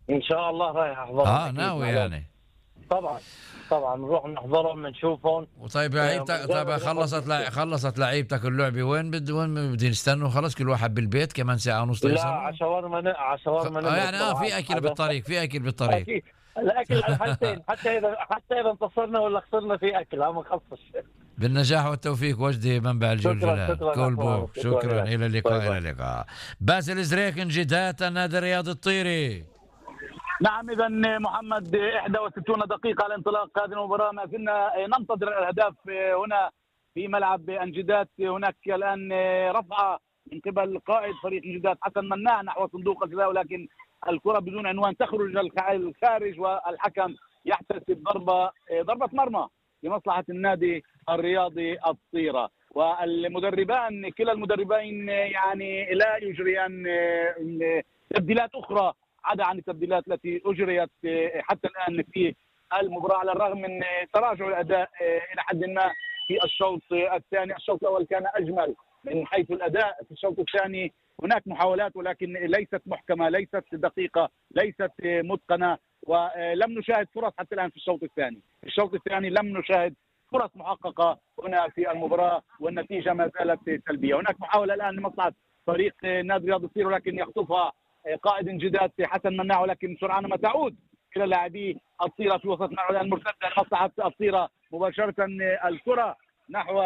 ان شاء الله رايح احضرهم أكيد ناوي معلش. يعني. طبعا طبعا نروح نحضرهم نشوفهم. وطيب لعيبتك، طيب خلصت لعيبتك اللعبة، وين بدي نستنوا؟ خلاص كل واحد بالبيت كمان ساعة ونص لا، يوصلوا. على شاورما نمرق يعني طبعا في اكل هذا. بالطريق، في اكل بالطريق. اكيد الاكل على الحالتين، حتى اذا انتصرنا ولا خسرنا في اكل، ما خصش. بالنجاح والتوفيق وجدي منبع الجلجلات شكرا كولبو. أخوان. شكرا، لك. الى اللقاء، باي باي. الى اللقاء. باسل زريك، انجدات النادي الرياضي الطيري. نعم، إذا محمد 61 دقيقة على انطلاق هذه المباراة، ما زلنا ننتظر الأهداف هنا في ملعب أنجدات. هناك الآن رفعة من قبل قائد فريق أنجدات حسن مناع نحو صندوق الجزاء، ولكن الكرة بدون عنوان تخرج الخارج، والحكم يحتسب ضربة مرمى لمصلحة النادي الرياضي الطيرة. والمدربان كلا المدربين يعني لا يجريان تبديلات أخرى عدا عن التبديلات التي أجريت حتى الآن في المباراة، على الرغم من تراجع الأداء إلى حد ما في الشوط الثاني. الشوط الأول كان أجمل من حيث الأداء، في الشوط الثاني هناك محاولات ولكن ليست محكمة، ليست دقيقة، ليست متقنة، ولم نشاهد فرص حتى الآن في الشوط الثاني. في الشوط الثاني لم نشاهد فرص محققة هنا في المباراة، والنتيجة ما زالت سلبية. هناك محاولة الآن لمصلحة فريق نادي رياض الطير، ولكن يخطفها قائد انجدات حسن مناع، ولكن سرعان ما تعود الى لاعبي الطيره في وسط الملعب المرتده لمصلحه الطيره. مباشره الكره نحو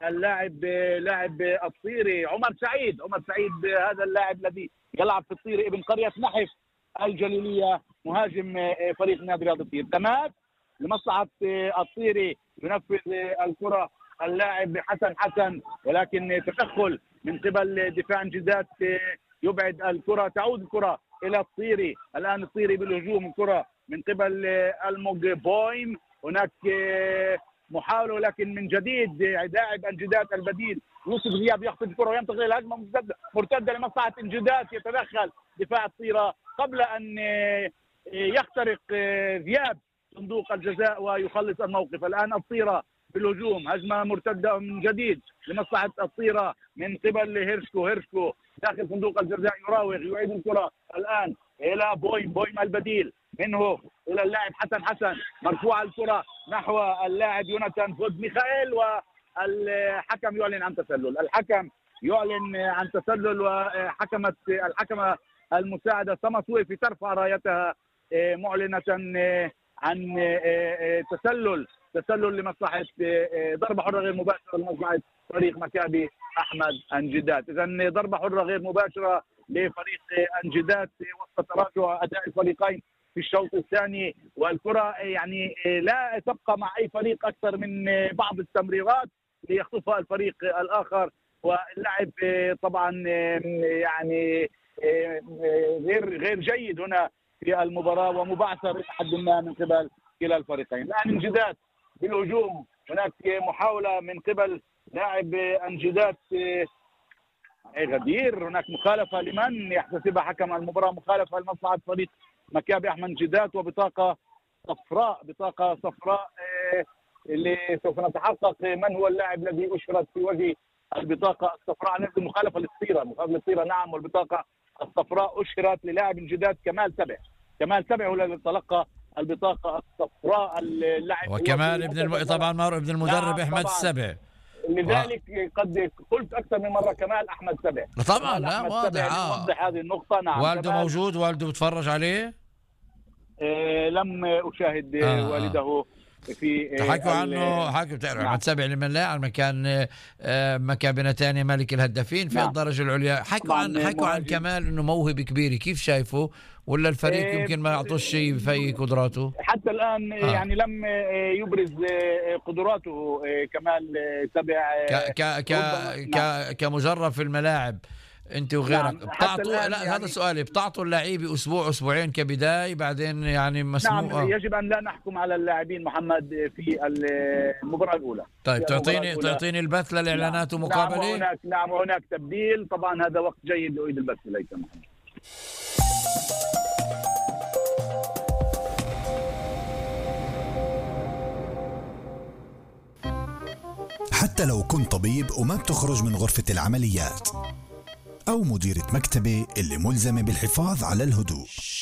لاعب الطيري عمر سعيد. هذا اللاعب الذي يلعب في الطيري ابن قريه نحف الجليليه، مهاجم فريق نادي رياض الطير. تماس لمصلحه الطيري، ينفذ الكره اللاعب حسن، ولكن تدخل من قبل دفاع انجدات يبعد الكرة. تعود الكرة إلى الطيري. الآن الطيري بالهجوم، الكرة من قبل الموج بويم. هناك محاولة ولكن من جديد لاعب انجدات البديل يوسف زياب يخطف الكرة وينتقل إلى هجمة مرتدة لمصلحة انجدات. يتدخل دفاع الطيرة قبل أن يخترق ذياب صندوق الجزاء ويخلص الموقف. الآن الطيرة بالهجوم، هجمة مرتدة من جديد لمصلحة الطيرة من قبل هيرشكو داخل صندوق الجزاء، يراوغ، يعيد الكرة الآن إلى بويم البديل، منه إلى اللاعب حسن. مرفوعة الكرة نحو اللاعب يوناتان فود ميخائيل، والحكم يعلن عن تسلل. وحكمت الحكمة المساعدة سما سويفي ترفع رايتها معلنة عن تسلل لمصلحة ضربة حرة غير مباشرة لمصلحة فريق مكابي أحمد أنجدات. إذن ضربة حرة غير مباشرة لفريق أنجدات وسط تراجع أداء الفريقين في الشوط الثاني. والكرة يعني لا تبقى مع أي فريق أكثر من بعض التمريرات ليخطفها الفريق الآخر، واللعب طبعا يعني غير جيد هنا في المباراة، ومبعثر حد ما من قبل كلا الفريقين. الآن انجدات بالهجوم، هناك محاولة من قبل لاعب انجدات غدير. هناك مخالفة لمن يحتسبها حكم المباراة، مخالفة لمصلحة فريق مكابي أحمد انجدات، وبطاقة صفراء اللي سوف نتحقق من هو اللاعب الذي أشرت في وجه البطاقة الصفراء. نفس مخالفة للطيرة نعم، والبطاقة الصفراء أشرت للاعب انجدات كمال سبع هو الذي تلقى البطاقة الصفراء. اللاعب وكمال طبعا معروف ابن المدرب أحمد السبع، لذلك قد قلت أكثر من مرة كمال أحمد سبع طبعا. لا واضح نوضح هذه النقطة. نعم، والده موجود، والده بتفرج عليه. لم أشاهد والده في حكوا عنه، بتعرف أحمد سبع لمن لا على مكان مكابي نتانيا ملك الهدافين في الدرجة العليا. حكوا عن كمال إنه موهبة كبيرة. كيف شايفه؟ ولا الفريق يمكن ما يعطوش شيء في قدراته حتى الآن؟ يعني لم يبرز قدراته كمال سبع كمجرب في الملاعب. انت وغيرك بتعطوا لا يعني هذا سؤالي، بتعطوا اللعيبه اسبوعين كبدايه بعدين يعني مسموح؟ نعم، يجب ان لا نحكم على اللاعبين محمد في المباراه الاولى. طيب تعطيني البث للاعلانات ومقابله. نعم وهناك تبديل طبعا. هذا وقت جيد لاعيد البث ليس محمد. حتى لو كنت طبيب وما بتخرج من غرفة العمليات، أو مديرة مكتبة اللي ملزمة بالحفاظ على الهدوء،